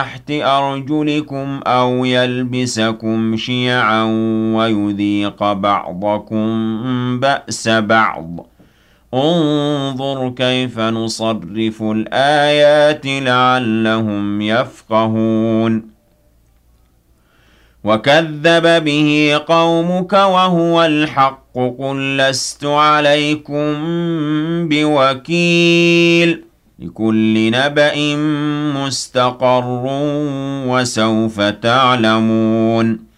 تحت أرجلكم أو يلبسكم شيعا ويذيق بعضكم بأس بعض انظر كيف نصرف الآيات لعلهم يفقهون وكذب به قومك وهو الحق قل لست عليكم بوكيل لكل نبأ مستقر وسوف تعلمون